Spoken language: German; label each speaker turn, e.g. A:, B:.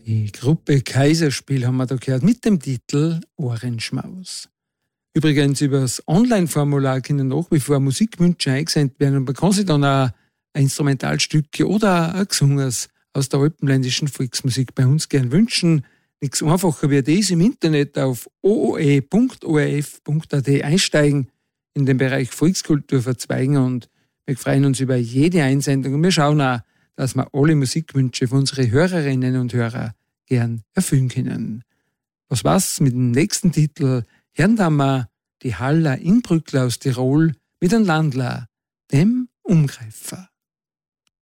A: Die Gruppe Kaiserspiel haben wir da gehört mit dem Titel Ohrenschmaus. Übrigens über das Online-Formular können nach wie vor Musikwünsche eingesendet werden und man kann sich dann auch Instrumentalstücke oder ein Gesunges aus der alpenländischen Volksmusik bei uns gern wünschen. Nichts einfacher wie das im Internet auf ooe.orf.at einsteigen, in den Bereich Volkskultur verzweigen und wir freuen uns über jede Einsendung und wir schauen auch, dass wir alle Musikwünsche von unseren Hörerinnen und Hörern gern erfüllen können. Was war's mit dem nächsten Titel? Hören wir die Haller Inbrückler aus Tirol mit einem Landler, dem Umgreifer.